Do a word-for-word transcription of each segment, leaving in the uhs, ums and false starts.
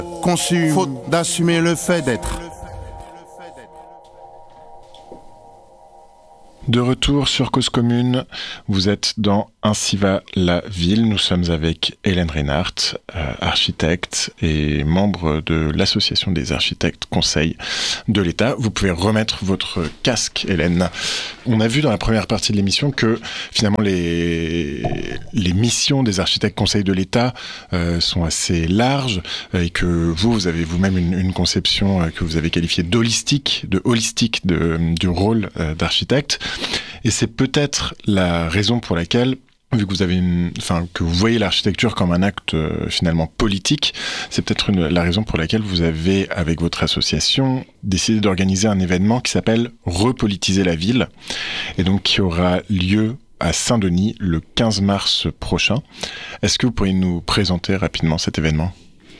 conçu faute d'assumer le fait d'être. De retour sur Cause Commune, vous êtes dans Ainsi va la ville. Nous sommes avec Hélène Reinhardt, euh, architecte et membre de l'Association des architectes conseils de l'État. Vous pouvez remettre votre casque, Hélène. On a vu dans la première partie de l'émission que finalement les, les missions des architectes conseils de l'État euh, sont assez larges et que vous, vous avez vous-même une, une conception que vous avez qualifiée d'holistique, de holistique de, du rôle euh, d'architecte. Et c'est peut-être la raison pour laquelle, vu que vous avez une, enfin, que vous voyez l'architecture comme un acte euh, finalement politique, c'est peut-être une, la raison pour laquelle vous avez, avec votre association, décidé d'organiser un événement qui s'appelle Repolitiser la ville, et donc qui aura lieu à Saint-Denis le quinze mars prochain. Est-ce que vous pourriez nous présenter rapidement cet événement ?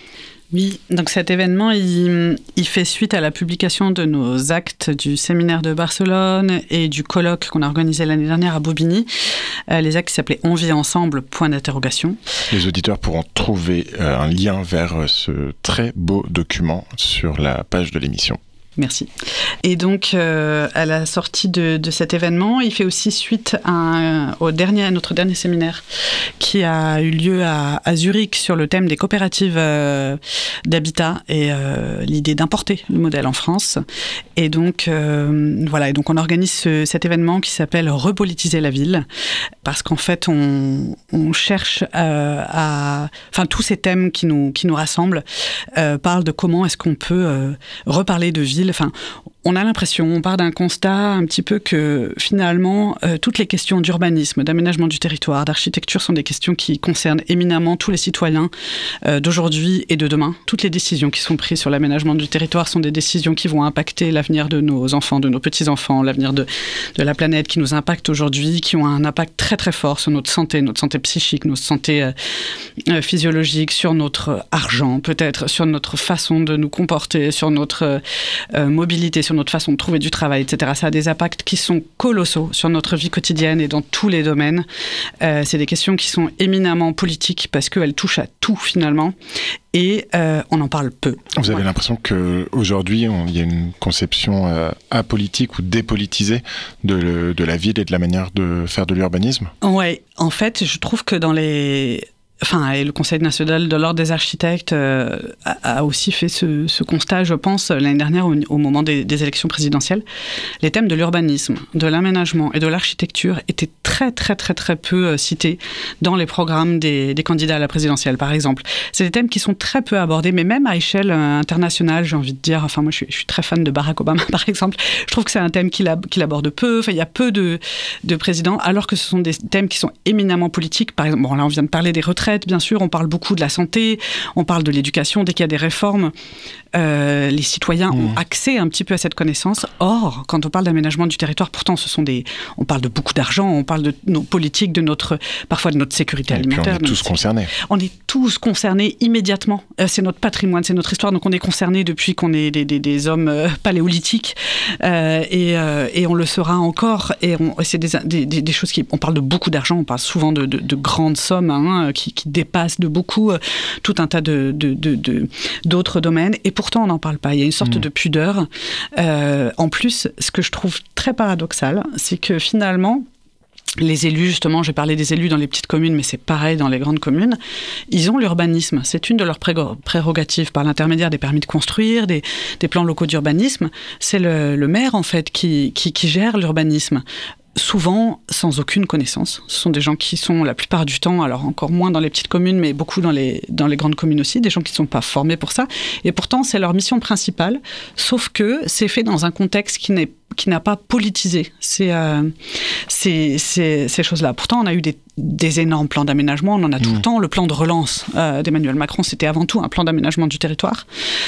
Oui, donc cet événement, il, il fait suite à la publication de nos actes du séminaire de Barcelone et du colloque qu'on a organisé l'année dernière à Bobigny. Euh, les actes qui s'appelaient « On vit ensemble », point d'interrogation. Les auditeurs pourront trouver euh, un lien vers ce très beau document sur la page de l'émission. Merci. Et donc, euh, à la sortie de, de cet événement, il fait aussi suite à, un, au dernier, à notre dernier séminaire qui a eu lieu à, à Zurich sur le thème des coopératives euh, d'habitat et euh, l'idée d'importer le modèle en France. Et donc, euh, voilà, et donc on organise ce, cet événement qui s'appelle « Repolitiser la ville » parce qu'en fait, on, on cherche euh, à... Enfin, tous ces thèmes qui nous, qui nous rassemblent euh, parlent de comment est-ce qu'on peut euh, reparler de ville. Enfin, on a l'impression, on part d'un constat un petit peu que finalement, euh, toutes les questions d'urbanisme, d'aménagement du territoire, d'architecture sont des questions qui concernent éminemment tous les citoyens euh, d'aujourd'hui et de demain. Toutes les décisions qui sont prises sur l'aménagement du territoire sont des décisions qui vont impacter l'avenir de nos enfants, de nos petits-enfants, l'avenir de, de la planète qui nous impacte aujourd'hui, qui ont un impact très très fort sur notre santé, notre santé psychique, notre santé euh, euh, physiologique, sur notre argent peut-être, sur notre façon de nous comporter, sur notre euh, mobilité, sur notre façon de trouver du travail, et cetera. Ça a des impacts qui sont colossaux sur notre vie quotidienne et dans tous les domaines. Euh, c'est des questions qui sont éminemment politiques parce qu'elles touchent à tout finalement et euh, on en parle peu. Vous avez ouais. l'impression qu'aujourd'hui, il y a une conception euh, apolitique ou dépolitisée de, le, de la ville et de la manière de faire de l'urbanisme ? Oui, en fait, je trouve que dans les... Enfin, et le Conseil national de l'ordre des architectes euh, a, a aussi fait ce, ce constat, je pense, l'année dernière au, au moment des, des élections présidentielles. Les thèmes de l'urbanisme, de l'aménagement et de l'architecture étaient très, très, très, très peu euh, cités dans les programmes des, des candidats à la présidentielle, par exemple. C'est des thèmes qui sont très peu abordés, mais même à échelle euh, internationale, j'ai envie de dire. Enfin, moi, je suis, je suis très fan de Barack Obama, par exemple. Je trouve que c'est un thème qu'il, a, qu'il aborde peu. Enfin, il y a peu de, de présidents, alors que ce sont des thèmes qui sont éminemment politiques. Par exemple, bon, là, on vient de parler des retraites. Bien sûr, on parle beaucoup de la santé, on parle de l'éducation. Dès qu'il y a des réformes, euh, les citoyens mmh. ont accès un petit peu à cette connaissance. Or, quand on parle d'aménagement du territoire, pourtant, ce sont des, on parle de beaucoup d'argent, on parle de nos politiques, de notre, parfois de notre sécurité et alimentaire. Puis on est tous concernés. On est tous concernés immédiatement. Euh, c'est notre patrimoine, c'est notre histoire. Donc, on est concernés depuis qu'on est des, des, des hommes euh, paléolithiques euh, et, euh, et on le sera encore. Et, on, et c'est des, des, des, des choses qui, on parle de beaucoup d'argent, on parle souvent de, de, de grandes sommes hein, qui, qui dépasse de beaucoup euh, tout un tas de, de, de, de, d'autres domaines. Et pourtant, on n'en parle pas. Il y a une sorte mmh. de pudeur. Euh, en plus, ce que je trouve très paradoxal, c'est que finalement, les élus, justement, j'ai parlé des élus dans les petites communes, mais c'est pareil dans les grandes communes, ils ont l'urbanisme. C'est une de leurs prérogatives par l'intermédiaire des permis de construire, des, des plans locaux d'urbanisme. C'est le, le maire, en fait, qui, qui, qui gère l'urbanisme. Souvent sans aucune connaissance. Ce sont des gens qui sont la plupart du temps, alors encore moins dans les petites communes, mais beaucoup dans les, dans les grandes communes aussi, des gens qui ne sont pas formés pour ça. Et pourtant, c'est leur mission principale, sauf que c'est fait dans un contexte qui n'est qui n'a pas politisé ces, euh, ces, ces, ces choses-là. Pourtant, on a eu des, des énormes plans d'aménagement, on en a tout mmh. le temps. Le plan de relance euh, d'Emmanuel Macron, c'était avant tout un plan d'aménagement du territoire.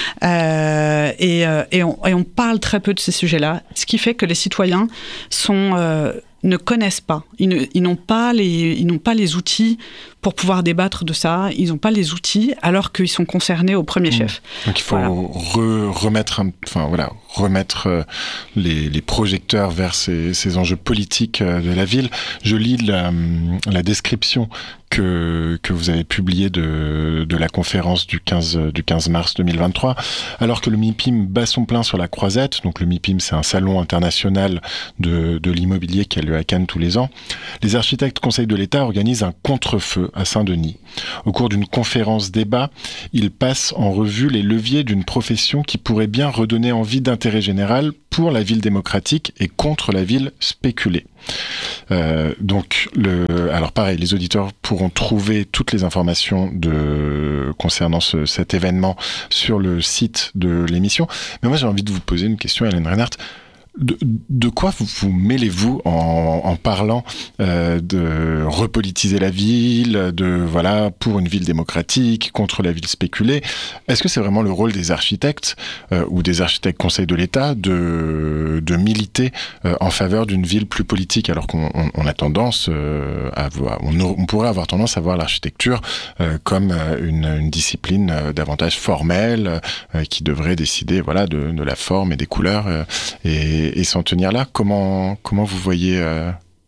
Euh, et, euh, et, on, et on parle très peu de ces sujets-là, ce qui fait que les citoyens sont... Euh, ne connaissent pas. Ils, ne, ils, n'ont pas les, ils n'ont pas les outils pour pouvoir débattre de ça. Ils n'ont pas les outils alors qu'ils sont concernés au premier mmh. chef. Donc il faut voilà. re, remettre, un, enfin, voilà, remettre euh, les, les projecteurs vers ces, ces enjeux politiques euh, de la ville. Je lis la, la description que, que vous avez publié de, de la conférence du quinze, du quinze mars deux mille vingt-trois. Alors que le MIPIM bat son plein sur la Croisette, donc le MIPIM, c'est un salon international de, de l'immobilier qui a lieu à Cannes tous les ans, les architectes Conseil de l'État organisent un contre-feu à Saint-Denis. Au cours d'une conférence débat, ils passent en revue les leviers d'une profession qui pourrait bien redonner envie d'intérêt général pour la ville démocratique et contre la ville spéculée. Euh, donc, le, alors pareil, les auditeurs pourront trouver toutes les informations de, concernant ce, cet événement sur le site de l'émission. Mais moi, j'ai envie de vous poser une question, Hélène Reinhardt. De, de quoi vous, vous mêlez-vous en, en parlant euh, de repolitiser la ville, de voilà pour une ville démocratique contre la ville spéculée? Est-ce que c'est vraiment le rôle des architectes euh, ou des architectes Conseil de l'État de, de militer euh, en faveur d'une ville plus politique, alors qu'on on, on a tendance euh, à voir, on, on pourrait avoir tendance à voir l'architecture euh, comme une, une discipline euh, davantage formelle euh, qui devrait décider voilà de, de la forme et des couleurs euh, et et s'en tenir là. Comment, comment vous voyez euh,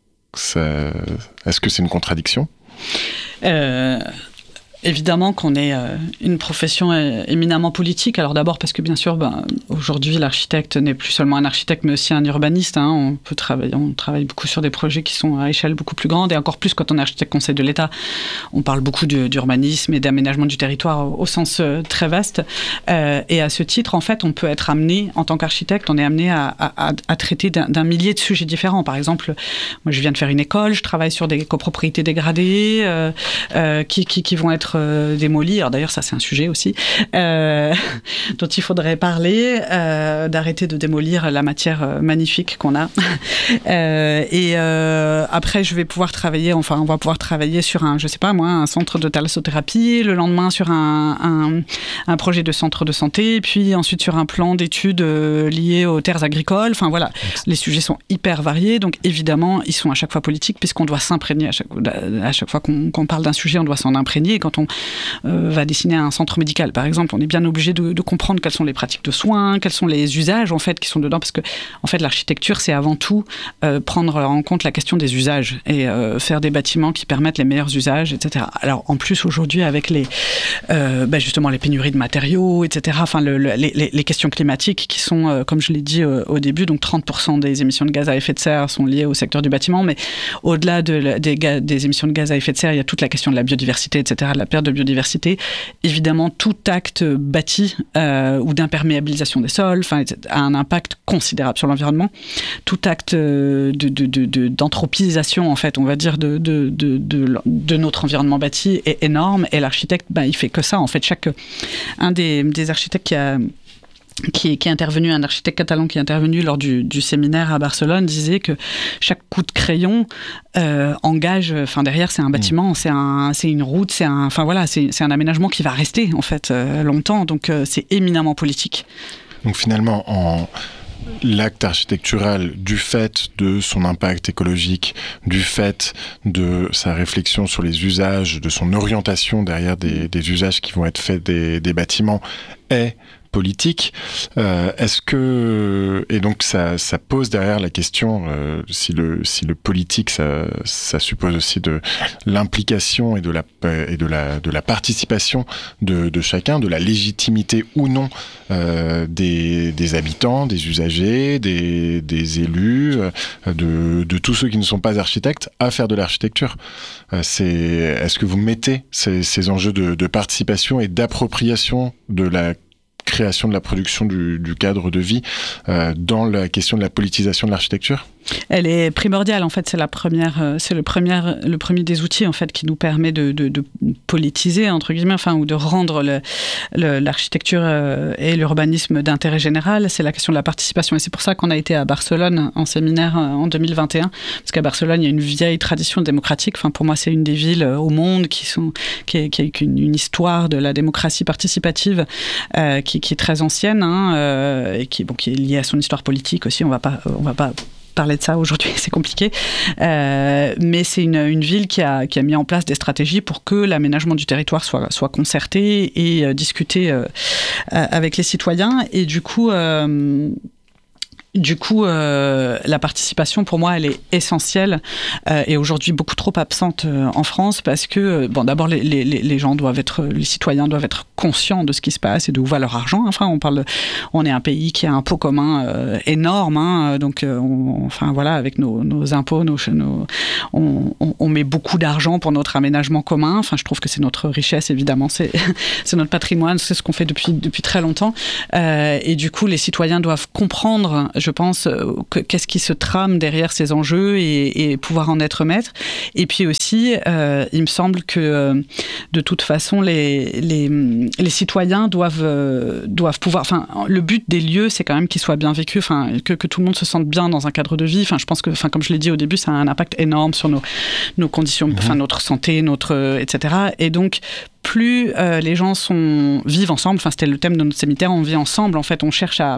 ça, est-ce que c'est une contradiction ? euh... Évidemment qu'on est euh, une profession euh, éminemment politique. Alors d'abord parce que bien sûr, ben, aujourd'hui l'architecte n'est plus seulement un architecte mais aussi un urbaniste. Hein. On peut travailler, on travaille beaucoup sur des projets qui sont à échelle beaucoup plus grande et encore plus quand on est architecte Conseil de l'État. On parle beaucoup de, d'urbanisme et d'aménagement du territoire au, au sens euh, très vaste. Euh, et à ce titre, en fait, on peut être amené, en tant qu'architecte, on est amené à, à, à traiter d'un, d'un millier de sujets différents. Par exemple, moi je viens de faire une école, je travaille sur des copropriétés dégradées euh, euh, qui, qui, qui vont être Euh, démolis. Alors d'ailleurs, ça c'est un sujet aussi euh, dont il faudrait parler, euh, d'arrêter de démolir la matière euh, magnifique qu'on a. euh, et euh, après, je vais pouvoir travailler, enfin, on va pouvoir travailler sur un, je sais pas moi, un centre de thalassothérapie, le lendemain sur un, un, un projet de centre de santé, puis ensuite sur un plan d'études euh, liées aux terres agricoles. Enfin voilà, les sujets sont hyper variés, donc évidemment, ils sont à chaque fois politiques puisqu'on doit s'imprégner à chaque, à chaque fois qu'on, qu'on parle d'un sujet, on doit s'en imprégner. Quand on Euh, va dessiner un centre médical, par exemple, on est bien obligé de, de comprendre quelles sont les pratiques de soins, quels sont les usages en fait qui sont dedans, parce que en fait l'architecture c'est avant tout euh, prendre en compte la question des usages et euh, faire des bâtiments qui permettent les meilleurs usages, et cetera. Alors en plus aujourd'hui avec les euh, bah, justement les pénuries de matériaux, et cetera. Enfin le, le, les, les questions climatiques qui sont, euh, comme je l'ai dit euh, au début, donc trente pour cent des émissions de gaz à effet de serre sont liées au secteur du bâtiment, mais au-delà de, des, des émissions de gaz à effet de serre, il y a toute la question de la biodiversité, et cetera. De la perte de biodiversité. Évidemment, tout acte bâti euh, ou d'imperméabilisation des sols a un impact considérable sur l'environnement. Tout acte de, de, de, de, d'anthropisation, en fait, on va dire, de, de, de, de, de notre environnement bâti est énorme. Et l'architecte, ben, il fait que ça. En fait, chaque, un des, des architectes qui a... Qui, qui est intervenu, un architecte catalan qui est intervenu lors du, du séminaire à Barcelone, disait que chaque coup de crayon euh, engage, enfin derrière c'est un bâtiment, mmh. c'est, un, c'est une route, c'est un, enfin voilà, c'est, c'est un aménagement qui va rester en fait euh, longtemps, donc euh, c'est éminemment politique. Donc finalement, en l'acte architectural, du fait de son impact écologique, du fait de sa réflexion sur les usages, de son orientation derrière des, des usages qui vont être faits des, des bâtiments, est politique. Euh, est-ce que et donc ça, ça pose derrière la question euh, si le si le politique ça, ça suppose aussi de l'implication et de la et de la de la participation de, de chacun, de la légitimité ou non euh, des des habitants, des usagers, des des élus, de de tous ceux qui ne sont pas architectes à faire de l'architecture. Euh, c'est est-ce que vous mettez ces ces enjeux de, de participation et d'appropriation de la création de la production du, du cadre de vie euh, dans la question de la politisation de l'architecture ? Elle est primordiale, en fait, c'est la première, c'est le premier, le premier des outils en fait qui nous permet de, de, de politiser entre guillemets, enfin ou de rendre le, le, l'architecture et l'urbanisme d'intérêt général. C'est la question de la participation et c'est pour ça qu'on a été à Barcelone en séminaire en deux mille vingt et un, parce qu'à Barcelone il y a une vieille tradition démocratique. Enfin pour moi c'est une des villes au monde qui sont qui a, qui a une, une histoire de la démocratie participative euh, qui, qui est très ancienne hein, euh, et qui bon qui est liée à son histoire politique aussi. On va pas on va pas parler de ça aujourd'hui, c'est compliqué. Euh, mais c'est une, une ville qui a, qui a mis en place des stratégies pour que l'aménagement du territoire soit, soit concerté et euh, discuté euh, avec les citoyens. Et du coup... Euh, Du coup, euh, la participation, pour moi, elle est essentielle euh, et aujourd'hui beaucoup trop absente euh, en France parce que, euh, bon, d'abord, les, les, les gens doivent être, les citoyens doivent être conscients de ce qui se passe et d'où va leur argent. Enfin, on parle, de, on est un pays qui a un pot commun euh, énorme, hein, donc, euh, on, enfin voilà, avec nos, nos impôts, nos, nos, on, on, on met beaucoup d'argent pour notre aménagement commun. Enfin, je trouve que c'est notre richesse, évidemment, c'est, c'est notre patrimoine, c'est ce qu'on fait depuis depuis très longtemps. Euh, et du coup, les citoyens doivent comprendre, je pense, que, qu'est-ce qui se trame derrière ces enjeux et, et pouvoir en être maître. Et puis aussi, euh, il me semble que euh, de toute façon, les, les, les citoyens doivent, euh, doivent pouvoir... Enfin, le but des lieux, c'est quand même qu'ils soient bien vécus, enfin, que, que tout le monde se sente bien dans un cadre de vie. Enfin, je pense que, enfin, comme je l'ai dit au début, ça a un impact énorme sur nos, nos conditions, mmh. enfin, notre santé, notre, et cetera. Et donc, plus euh, les gens sont, vivent ensemble, enfin c'était le thème de notre séminaire, on vit ensemble, en fait on cherche à,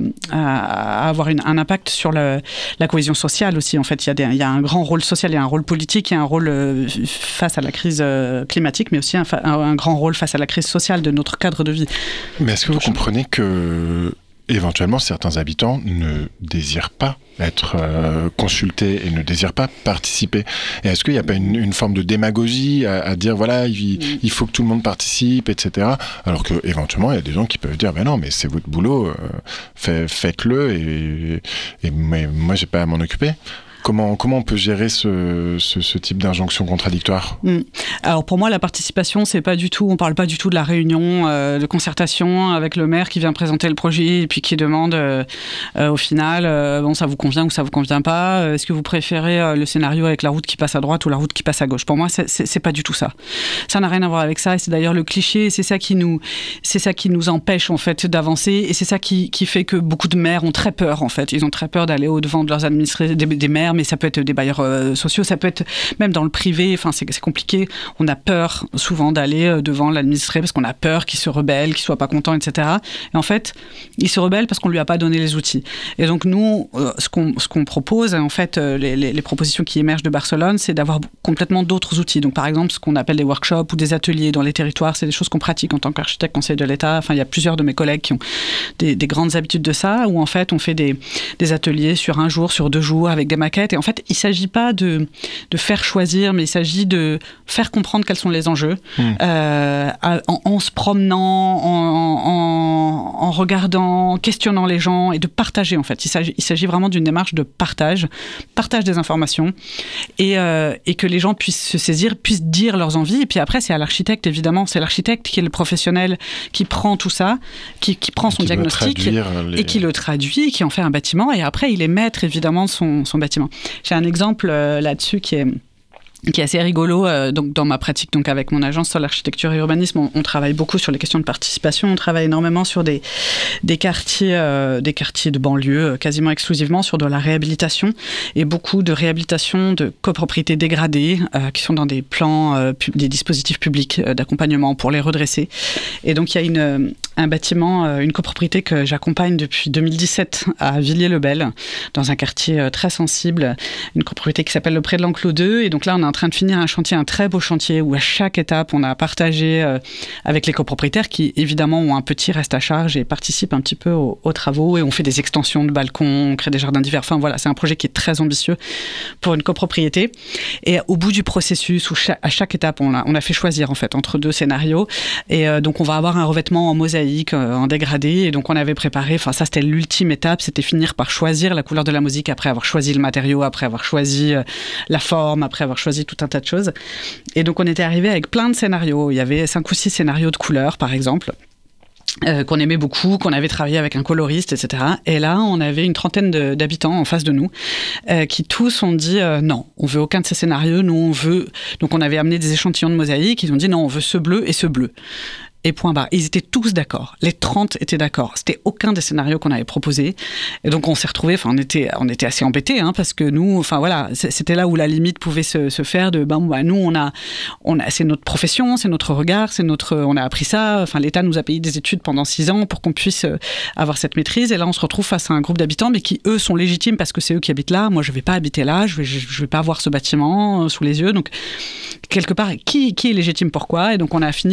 à, à avoir une, un impact sur le, la cohésion sociale aussi, en fait il y, a des, il y a un grand rôle social, il y a un rôle politique, il y a un rôle euh, face à la crise euh, climatique, mais aussi un, un, un grand rôle face à la crise sociale de notre cadre de vie. Mais est-ce que vous comprenez que éventuellement certains habitants ne désirent pas être euh, consultés et ne désirent pas participer. Et est-ce qu'il n'y a pas une, une forme de démagogie à, à dire voilà, il, mm. il faut que tout le monde participe, et cetera. Alors que éventuellement il y a des gens qui peuvent dire ben non, mais c'est votre boulot, euh, fait, faites-le et, et mais moi j'ai pas à m'en occuper. Comment, comment on peut gérer ce, ce, ce type d'injonction contradictoire ? mmh. Alors pour moi, la participation, c'est pas du tout, on parle pas du tout de la réunion euh, de concertation avec le maire qui vient présenter le projet et puis qui demande euh, euh, au final, euh, bon ça vous convient ou ça vous convient pas, euh, est-ce que vous préférez euh, le scénario avec la route qui passe à droite ou la route qui passe à gauche ? Pour moi, c'est, c'est, c'est pas du tout ça. Ça n'a rien à voir avec ça et c'est d'ailleurs le cliché et c'est ça qui nous, c'est ça qui nous empêche en fait d'avancer et c'est ça qui, qui fait que beaucoup de maires ont très peur en fait. Ils ont très peur d'aller au-devant de leurs administrés, des, des maires, mais ça peut être des bailleurs euh, sociaux, ça peut être même dans le privé, enfin c'est, c'est compliqué. On a peur souvent d'aller euh, devant l'administré parce qu'on a peur qu'il se rebelle, qu'il soit pas content, et cetera. Et en fait, il se rebelle parce qu'on lui a pas donné les outils. Et donc nous, euh, ce qu'on ce qu'on propose, en fait, euh, les, les, les propositions qui émergent de Barcelone, c'est d'avoir complètement d'autres outils. Donc par exemple, ce qu'on appelle des workshops ou des ateliers dans les territoires, c'est des choses qu'on pratique en tant qu'architecte conseil de l'État. Enfin, il y a plusieurs de mes collègues qui ont des, des grandes habitudes de ça, où en fait on fait des, des ateliers sur un jour, sur deux jours, avec des maquettes. Et en fait, il ne s'agit pas de, de faire choisir, mais il s'agit de faire comprendre quels sont les enjeux, mmh. euh, en, en se promenant, en, en, en regardant, en questionnant les gens et de partager en fait. Il s'agit, il s'agit vraiment d'une démarche de partage, partage des informations et, euh, et que les gens puissent se saisir, puissent dire leurs envies. Et puis après, c'est à l'architecte, évidemment. C'est l'architecte qui est le professionnel qui prend tout ça, qui, qui prend son qui diagnostic les... et qui le traduit, qui en fait un bâtiment. Et après, il est maître, évidemment, de son, son bâtiment. J'ai un exemple euh, là-dessus qui est... qui est assez rigolo, euh, donc dans ma pratique, donc avec mon agence sur l'architecture et urbanisme, on, on travaille beaucoup sur les questions de participation, on travaille énormément sur des, des quartiers, euh, des quartiers de banlieue, euh, quasiment exclusivement sur de la réhabilitation, et beaucoup de réhabilitation de copropriétés dégradées, euh, qui sont dans des plans, euh, pu- des dispositifs publics euh, d'accompagnement pour les redresser. Et donc il y a une, un bâtiment, euh, une copropriété que j'accompagne depuis deux mille dix-sept à Villiers-le-Bel, dans un quartier euh, très sensible, une copropriété qui s'appelle le Pré de l'Enclos deux, et donc là on a en train de finir un chantier, un très beau chantier où à chaque étape on a partagé euh, avec les copropriétaires qui évidemment ont un petit reste à charge et participent un petit peu aux, aux travaux et on fait des extensions de balcons, on crée des jardins d'hiver, enfin voilà, c'est un projet qui est très ambitieux pour une copropriété et au bout du processus où cha- à chaque étape on a, on a fait choisir en fait entre deux scénarios et euh, donc on va avoir un revêtement en mosaïque, euh, en dégradé et donc on avait préparé, enfin ça c'était l'ultime étape, c'était finir par choisir la couleur de la musique après avoir choisi le matériau, après avoir choisi euh, la forme, après avoir choisi tout un tas de choses. Et donc, on était arrivé avec plein de scénarios. Il y avait cinq ou six scénarios de couleurs, par exemple, euh, qu'on aimait beaucoup, qu'on avait travaillé avec un coloriste, et cetera. Et là, on avait une trentaine de, d'habitants en face de nous euh, qui tous ont dit euh, non, on veut aucun de ces scénarios. Nous, on veut... Donc, on avait amené des échantillons de mosaïque. Ils ont dit non, on veut ce bleu et ce bleu. Et point barre. Ils étaient tous d'accord. Les trente étaient d'accord. C'était aucun des scénarios qu'on avait proposés. Et donc, on s'est retrouvés, enfin, on était, on était assez embêtés, hein, parce que nous, enfin, voilà, c'était là où la limite pouvait se, se faire de, ben, bah, nous, on a, on a, c'est notre profession, c'est notre regard, c'est notre, on a appris ça. Enfin, l'État nous a payé des études pendant six ans pour qu'on puisse avoir cette maîtrise. Et là, on se retrouve face à un groupe d'habitants, mais qui, eux, sont légitimes parce que c'est eux qui habitent là. Moi, je vais pas habiter là. Je vais, je, je vais pas avoir ce bâtiment sous les yeux. Donc, quelque part, qui, qui est légitime, pourquoi? Et donc, on a fini par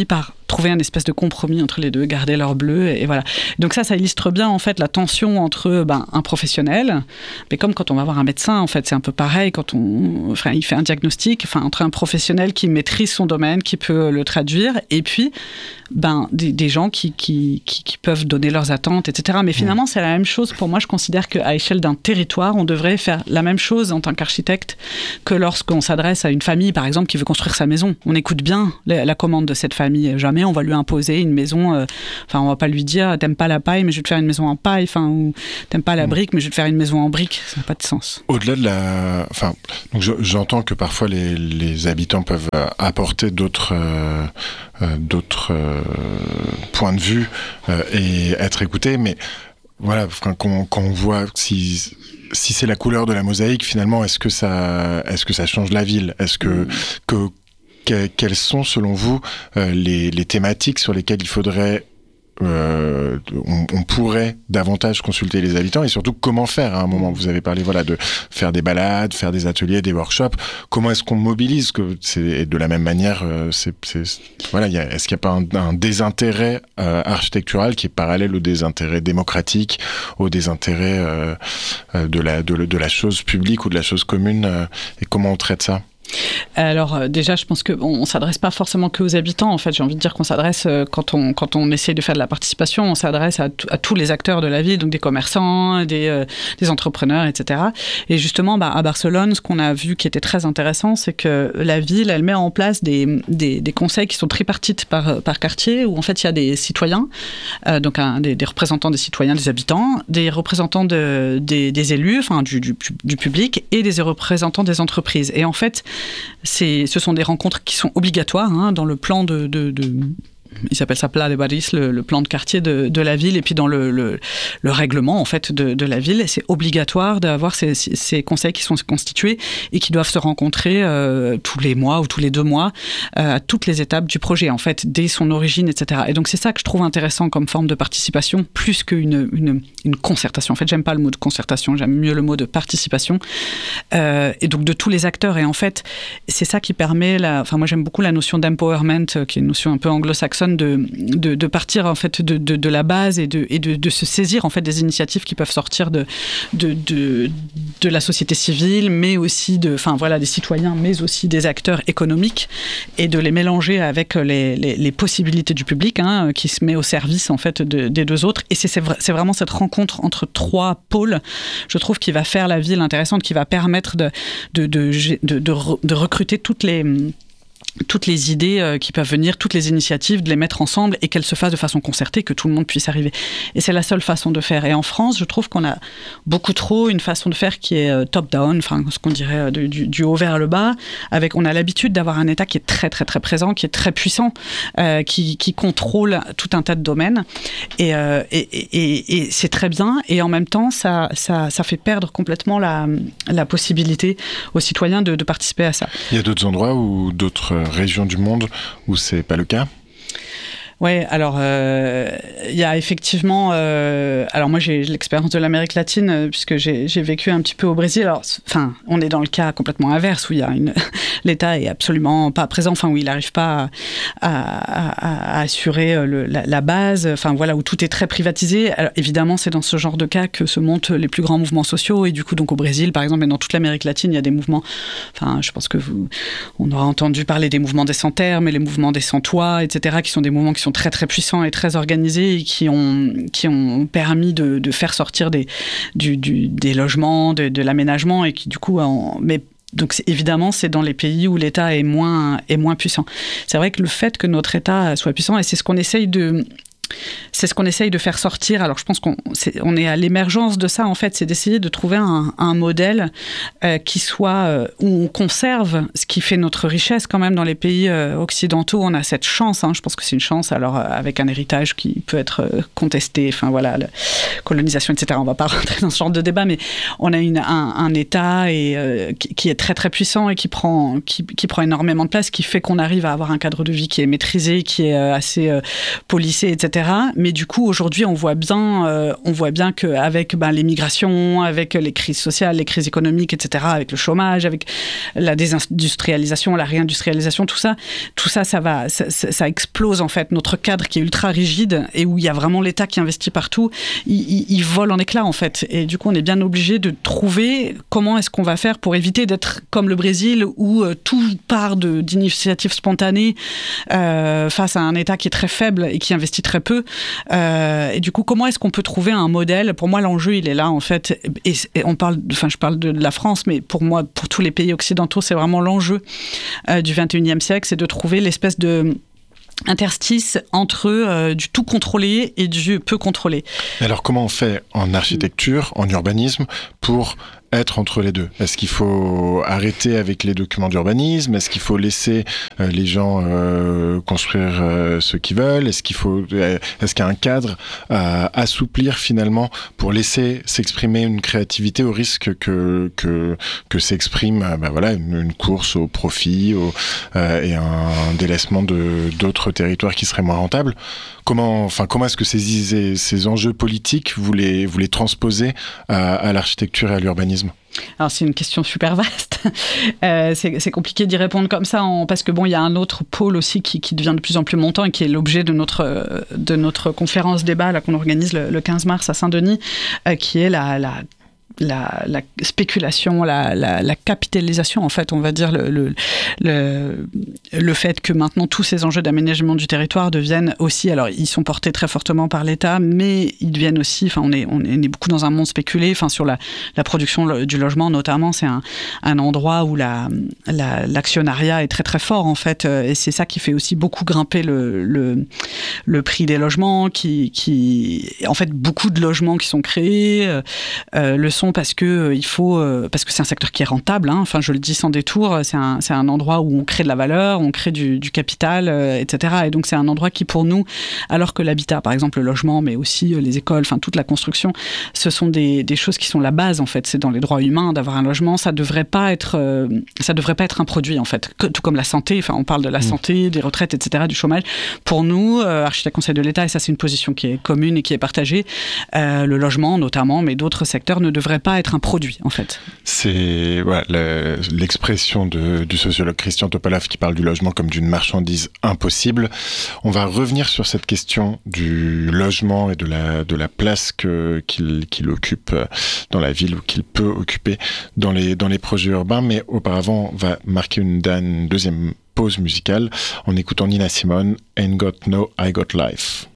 trouver un espèce de compromis entre les deux, garder leur bleu, et, et voilà. Donc ça, ça illustre bien en fait la tension entre ben, un professionnel, mais comme quand on va voir un médecin, en fait, c'est un peu pareil, quand on, enfin, il fait un diagnostic, enfin, entre un professionnel qui maîtrise son domaine, qui peut le traduire, et puis ben, des, des gens qui, qui, qui, qui peuvent donner leurs attentes, et cetera. Mais finalement, mmh. c'est la même chose. Pour moi, je considère qu'à échelle d'un territoire, on devrait faire la même chose en tant qu'architecte que lorsqu'on s'adresse à une famille, par exemple, qui veut construire sa maison. On écoute bien la, la commande de cette famille. Jamais on va lui imposer une maison. Euh, enfin, on va pas lui dire, t'aimes pas la paille, mais je vais te faire une maison en paille. Enfin, ou t'aimes pas la brique, mais je vais te faire une maison en brique. Ça n'a pas de sens. Au-delà de la, enfin, donc je, j'entends que parfois les, les habitants peuvent apporter d'autres, euh, euh, d'autres euh, points de vue euh, et être écoutés, mais voilà, quand, quand on voit si si c'est la couleur de la mosaïque, finalement, est-ce que ça, est-ce que ça change la ville ? Est-ce que, mmh. que, que quelles sont, selon vous, euh, les, les thématiques sur lesquelles il faudrait Euh, on, on pourrait davantage consulter les habitants, et surtout comment faire à un moment. Vous avez parlé voilà, de faire des balades, faire des ateliers, des workshops. Comment est-ce qu'on mobilise que c'est, de la même manière, euh, c'est, c'est, voilà, y a, est-ce qu'il n'y a pas un, un désintérêt euh, architectural qui est parallèle au désintérêt démocratique, au désintérêt euh, de, la, de, de la chose publique ou de la chose commune, euh, et comment on traite ça ? Alors euh, déjà, je pense qu'on bon, ne s'adresse pas forcément que aux habitants. En fait, j'ai envie de dire qu'on s'adresse, euh, quand, on, quand on essaie de faire de la participation, on s'adresse à, t- à tous les acteurs de la ville, donc des commerçants, des, euh, des entrepreneurs, et cetera. Et justement, bah, à Barcelone, ce qu'on a vu qui était très intéressant, c'est que la ville, elle met en place des, des, des conseils qui sont tripartites par, par quartier, où en fait, il y a des citoyens, euh, donc un, des, des représentants des citoyens, des habitants, des représentants de, des, des élus, enfin du, du, du public, et des représentants des entreprises. Et en fait, C'est, ce sont des rencontres qui sont obligatoires hein, dans le plan de, de, de, il s'appelle ça Pla de Barris, le, le plan de quartier de, de la ville, et puis dans le, le, le règlement en fait de, de la ville, c'est obligatoire d'avoir ces, ces conseils qui sont constitués et qui doivent se rencontrer euh, tous les mois ou tous les deux mois euh, à toutes les étapes du projet en fait, dès son origine, et cetera. Et donc c'est ça que je trouve intéressant comme forme de participation, plus qu'une une, une concertation. En fait, j'aime pas le mot de concertation, j'aime mieux le mot de participation. Euh, et donc de tous les acteurs. Et en fait, c'est ça qui permet, la, enfin moi j'aime beaucoup la notion d'empowerment, qui est une notion un peu anglo-saxonne. De, de, de partir en fait de, de, de la base et, de, et de, de se saisir en fait des initiatives qui peuvent sortir de, de, de, de la société civile, mais aussi de, enfin voilà, des citoyens, mais aussi des acteurs économiques, et de les mélanger avec les, les, les possibilités du public hein, qui se met au service en fait de, des deux autres. Et c'est, c'est, c'est vraiment cette rencontre entre trois pôles, je trouve, qui va faire la ville intéressante, qui va permettre de, de, de, de, de, de recruter toutes les toutes les idées euh, qui peuvent venir, toutes les initiatives, de les mettre ensemble et qu'elles se fassent de façon concertée, que tout le monde puisse arriver. Et c'est la seule façon de faire. Et en France, je trouve qu'on a beaucoup trop une façon de faire qui est euh, top-down, enfin ce qu'on dirait euh, du, du haut vers le bas. Avec, on a l'habitude d'avoir un État qui est très très très présent, qui est très puissant, euh, qui, qui contrôle tout un tas de domaines. Et, euh, et, et, et c'est très bien. Et en même temps, ça, ça, ça fait perdre complètement la, la possibilité aux citoyens de, de participer à ça. Il y a d'autres endroits ou d'autres régions du monde où c'est pas le cas ? Ouais, alors il euh, y a effectivement, euh, alors moi j'ai l'expérience de l'Amérique latine euh, puisque j'ai, j'ai vécu un petit peu au Brésil. Alors, enfin, on est dans le cas complètement inverse où il y a une, l'État est absolument pas présent, enfin où il n'arrive pas à, à, à assurer le, la, la base, enfin voilà où tout est très privatisé. Alors, évidemment, c'est dans ce genre de cas que se montent les plus grands mouvements sociaux et du coup donc au Brésil par exemple et dans toute l'Amérique latine il y a des mouvements. Enfin, je pense que vous, on aura entendu parler des mouvements des sans-terre, mais les mouvements des sans-toit, et cetera, qui sont des mouvements qui sont très très puissants et très organisés et qui ont, qui ont permis de, de faire sortir des, du, du, des logements, de, de l'aménagement et qui du coup... En, mais donc c'est, évidemment, c'est dans les pays où l'État est moins, est moins puissant. C'est vrai que le fait que notre État soit puissant, et c'est ce qu'on essaye de... C'est ce qu'on essaye de faire sortir. Alors, je pense qu'on c'est, on est à l'émergence de ça, en fait. C'est d'essayer de trouver un, un modèle euh, qui soit... Euh, où on conserve ce qui fait notre richesse, quand même, dans les pays euh, occidentaux. On a cette chance, hein, je pense que c'est une chance, alors, euh, avec un héritage qui peut être euh, contesté, enfin, voilà, la colonisation, et cetera. On ne va pas rentrer dans ce genre de débat, mais on a une, un, un État et, euh, qui, qui est très, très puissant et qui prend, qui, qui prend énormément de place, qui fait qu'on arrive à avoir un cadre de vie qui est maîtrisé, qui est euh, assez euh, policé, et cetera. cetera. Mais du coup, aujourd'hui, on voit bien, euh, on voit bien qu'avec ben, les migrations, avec les crises sociales, les crises économiques, et cetera, avec le chômage, avec la désindustrialisation, la réindustrialisation, tout ça, tout ça, ça va, ça, ça, ça explose en fait. Notre cadre qui est ultra rigide et où il y a vraiment l'État qui investit partout, il, il, il vole en éclats en fait. Et du coup, on est bien obligé de trouver comment est-ce qu'on va faire pour éviter d'être comme le Brésil où euh, tout part de, d'initiatives spontanées euh, face à un État qui est très faible et qui investit très peu. Euh, et du coup, comment est-ce qu'on peut trouver un modèle ? Pour moi, l'enjeu, il est là en fait. Et, et on parle, enfin, je parle de, de la France, mais pour moi, pour tous les pays occidentaux, c'est vraiment l'enjeu euh, du vingt et unième siècle, c'est de trouver l'espèce de interstice entre euh, du tout contrôlé et du peu contrôlé. Alors comment on fait en architecture, en urbanisme, pour être entre les deux ? Est-ce qu'il faut arrêter avec les documents d'urbanisme ? Est-ce qu'il faut laisser euh, les gens euh, construire euh, ce qu'ils veulent ? Est-ce qu'il faut, euh, est-ce qu'il y a un cadre à assouplir finalement pour laisser s'exprimer une créativité au risque que que que s'exprime euh, ben voilà une, une course au profit au, euh, et un délaissement de d'autres territoires qui seraient moins rentables ? Comment, enfin, comment est-ce que ces, ces enjeux politiques, vous les, vous les transposez à, à l'architecture et à l'urbanisme ? Alors c'est une question super vaste. Euh, c'est, c'est compliqué d'y répondre comme ça, en, parce que bon, il y a un autre pôle aussi qui, qui devient de plus en plus montant et qui est l'objet de notre de notre conférence débat là qu'on organise le, le quinze mars à Saint-Denis, euh, qui est la, la La, la spéculation, la, la, la capitalisation, en fait, on va dire, le, le, le, le fait que maintenant tous ces enjeux d'aménagement du territoire deviennent aussi, alors ils sont portés très fortement par l'État, mais ils deviennent aussi, enfin on est, on est beaucoup dans un monde spéculé, enfin sur la, la production du logement notamment, c'est un, un endroit où la, la, l'actionnariat est très très fort en fait, et c'est ça qui fait aussi beaucoup grimper le, le, le prix des logements, qui, qui, en fait beaucoup de logements qui sont créés, euh, le sont parce que euh, il faut euh, parce que c'est un secteur qui est rentable, hein. Enfin je le dis sans détour, c'est un c'est un endroit où on crée de la valeur, on crée du, du capital, euh, et cetera. Et donc c'est un endroit qui pour nous, alors que l'habitat, par exemple le logement, mais aussi euh, les écoles, enfin toute la construction, ce sont des des choses qui sont la base en fait. C'est dans les droits humains d'avoir un logement, ça devrait pas être euh, ça devrait pas être un produit en fait. Que, tout comme la santé, enfin on parle de la mmh. santé, des retraites, et cetera, du chômage. Pour nous, euh, architecte conseil de l'État, et ça c'est une position qui est commune et qui est partagée, euh, le logement notamment, mais d'autres secteurs ne devraient pas être un produit, en fait. C'est voilà, le, l'expression de, du sociologue Christian Topalov qui parle du logement comme d'une marchandise impossible. On va revenir sur cette question du logement et de la, de la place que, qu'il, qu'il occupe dans la ville ou qu'il peut occuper dans les, dans les projets urbains. Mais auparavant, on va marquer une, une deuxième pause musicale en écoutant Nina Simone, Ain't Got No, I Got Life.